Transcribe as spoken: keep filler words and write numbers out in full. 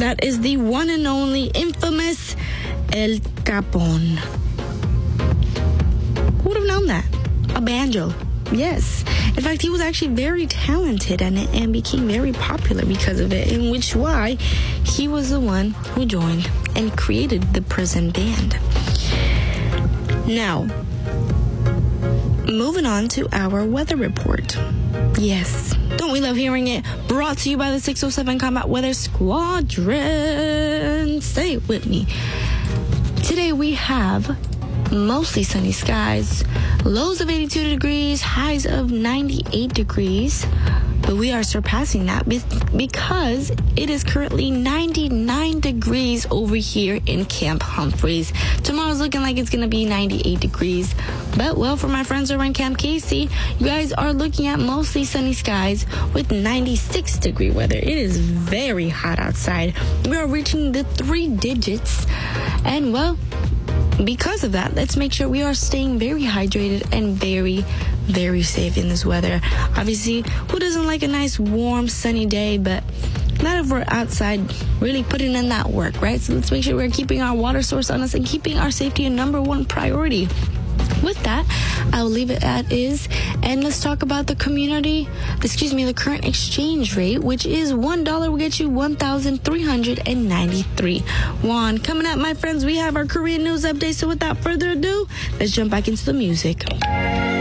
That is the one and only infamous El Capone. Who would have known that? A banjo. Yes. In fact, he was actually very talented and, and became very popular because of it, in which why he was the one who joined and created the prison band. Now, moving on to our weather report. Yes. Don't we love hearing it? Brought to you by the six oh seven Combat Weather Squadron. Say it with me. Today we have mostly sunny skies, lows of eighty-two degrees, highs of ninety-eight degrees. But we are surpassing that because it is currently ninety-nine degrees over here in Camp Humphreys. Tomorrow's looking like it's going to be ninety-eight degrees. But, well, for my friends over in Camp Casey, you guys are looking at mostly sunny skies with ninety-six degree weather. It is very hot outside. We are reaching the three digits. And, well, because of that, let's make sure we are staying very hydrated and very, very safe in this weather. Obviously, who doesn't like a nice, warm, sunny day? But not if we're outside really putting in that work, right? So let's make sure we're keeping our water source on us and keeping our safety a number one priority. With that, I'll leave it at is, and let's talk about the community, excuse me, the current exchange rate, which is one dollar will get you one thousand three hundred ninety-three won. Coming up, my friends, we have our Korean news update, so without further ado, let's jump back into the music.